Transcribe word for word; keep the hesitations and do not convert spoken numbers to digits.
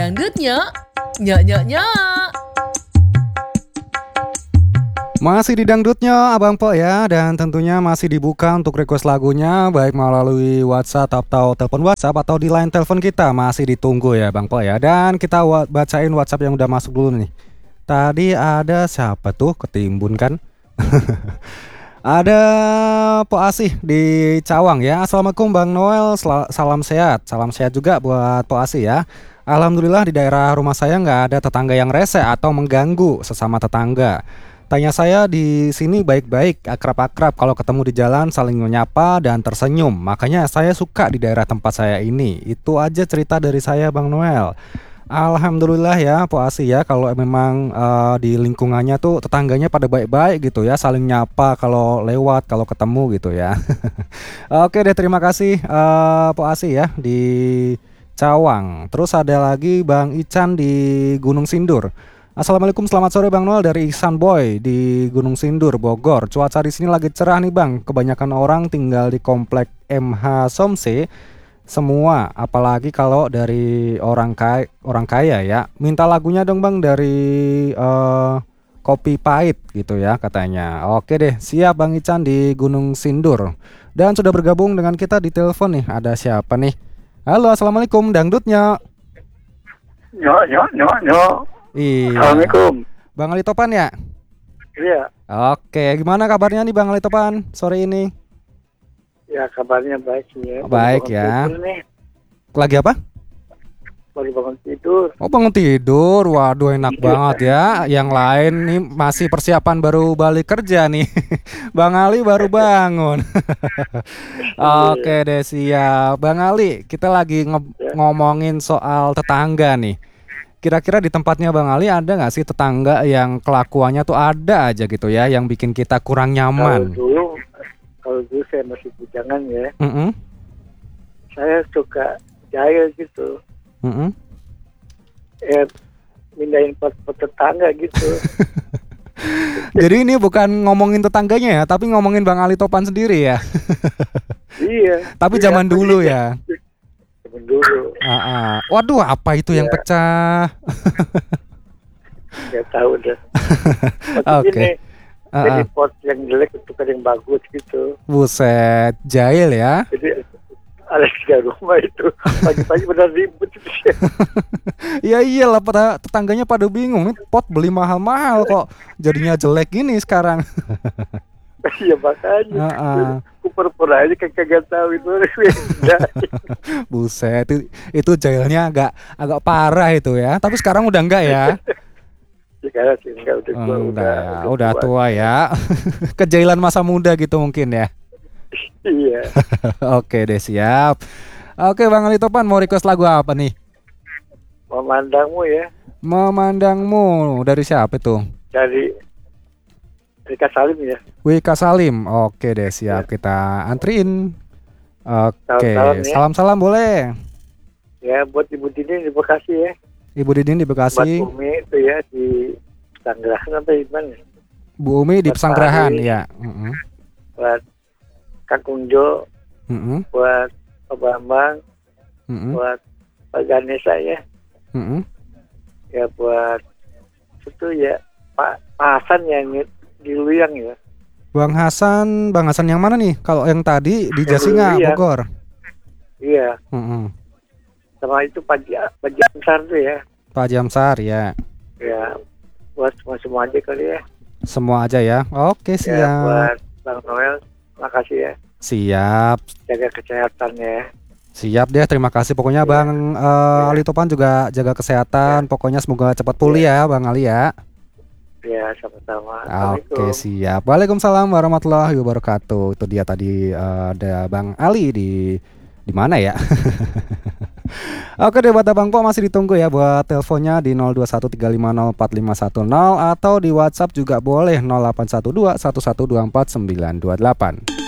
dangdutnya, nyok nyok nyok. Masih di dangdutnya Abang Po ya, dan tentunya masih dibuka untuk request lagunya, baik melalui WhatsApp atau telepon WhatsApp atau di line telepon kita, masih ditunggu ya Bang Po ya. Dan kita wa- bacain WhatsApp yang udah masuk dulu nih. Tadi ada siapa tuh, ketimbun kan? Ada Po Asih di Cawang ya. Assalamualaikum Bang Noel, sel- salam sehat. Salam sehat juga buat Po Asih ya. Alhamdulillah di daerah rumah saya nggak ada tetangga yang rese atau mengganggu sesama tetangga. Tanya saya di sini baik-baik, akrab-akrab, kalau ketemu di jalan saling menyapa dan tersenyum. Makanya saya suka di daerah tempat saya ini. Itu aja cerita dari saya Bang Noel. Alhamdulillah ya Po Asih ya, kalau memang eh, di lingkungannya tuh tetangganya pada baik-baik gitu ya, saling nyapa kalau lewat, kalau ketemu gitu ya. Oke deh, terima kasih eh, Po Asih ya di Cawang. Terus ada lagi Bang Ican di Gunung Sindur. Assalamualaikum, selamat sore Bang Noel, dari Ihsan Boy di Gunung Sindur, Bogor. Cuaca di sini lagi cerah nih Bang. Kebanyakan orang tinggal di komplek M H Somse semua, apalagi kalau dari orang kaya, orang kaya ya. Minta lagunya dong Bang dari eh, Kopi Pahit gitu ya katanya. Oke deh, siap Bang Ican di Gunung Sindur. Dan sudah bergabung dengan kita di telepon nih. Ada siapa nih? Halo, assalamualaikum dangdutnya. Nyok, nyok, nyok, nyok. Iya. Assalamualaikum. Bang Ali Topan ya? Iya, Oke, gimana kabarnya nih Bang Ali Topan sore ini? ya kabarnya baik sih ya. Oh, baik Baru bangun ya. tidur nih. Lagi apa? Baru bangun tidur. Oh, bangun tidur. Waduh, enak banget ya. Yang lain nih masih persiapan baru balik kerja nih. Bang Ali baru bangun. Oke deh, siap. Bang Ali, kita lagi nge- ngomongin soal tetangga nih. Kira-kira di tempatnya Bang Ali ada nggak sih tetangga yang kelakuannya tuh ada aja gitu ya, yang bikin kita kurang Kalau nyaman? dulu, kalau dulu saya masih bujangan ya, Mm-mm, saya suka jahil gitu. mm-mm. Eh, mindahin pot, pot tetangga gitu. Jadi ini bukan ngomongin tetangganya ya, tapi ngomongin Bang Ali Topan sendiri ya. Iya. Tapi Iya, zaman dulu iya. ya. Zaman dulu. Ah, ah. Waduh, apa itu yang Iya. pecah? Saya tahu deh. Oke. Ini Ah, jadi ah. pot yang jelek tukar yang bagus gitu. Buset, jahil ya. Jadi ada tiga rumah itu pagi-pagi benar ribut itu. Ya iyalah, pada tetangganya pada bingung nih, pot beli mahal-mahal kok jadinya jelek gini sekarang. Iya makanya. Ah, ah. Pura-pura aja kayak kagak tahu itu. Buset, itu, itu jahilnya agak agak parah itu ya. Tapi sekarang udah enggak ya? Sekarang sih enggak, udah tua, Enggak, ya, udah tua ya. Kejahilan masa muda gitu mungkin ya. Iya. Oke deh, siap. Oke Bang Ali Topan, mau request lagu apa nih? Memandangmu ya Memandangmu dari siapa tuh? dari Rika Salim ya. Wika Salim. Oke deh, siap, kita antriin. Oke, Salam-salam ya. salam-salam boleh. Ya buat Ibu Dini di Bekasi ya. Ibu Didin di Buat Bekasi, Bumi itu ya di Tangerang apa di mana? Bu Umi di Buat Pesanggerahan Fahri. ya. Mm-mm, Buat Kang Kunjo, mm-mm, buat Pak Bambang, mm-mm, buat Pak Ganesa ya. mm-mm. Ya buat itu ya Pak Pak Hasan yang di Luyang ya. Bang Hasan, Bang Hasan yang mana nih? Kalau yang tadi di Yang Jasinga, dulu, iya. Bogor. Iya. Mm-mm. Sama itu Pak Ja- Pak Jamsar tuh ya. Pak Jamsar ya. Ya buat semua semua aja kali ya. Semua aja ya. Oke, Ya siap. buat Bang Noel, makasih ya. Siap. Jaga kesehatannya ya. Siap deh, terima kasih. Pokoknya Iya. Bang eh, Iya. Ali Topan juga jaga kesehatan. Pokoknya semoga cepat pulih ya, Bang Ali ya. Ya sama-sama. Oke, Assalamualaikum. siap. Waalaikumsalam warahmatullahi wabarakatuh. Itu dia tadi eh, ada Bang Ali di di mana ya? Oke deh, buat Abang Po masih ditunggu ya buat teleponnya di nol dua satu tiga lima nol empat lima satu nol atau di WhatsApp juga boleh nol delapan satu dua satu satu dua empat sembilan dua delapan.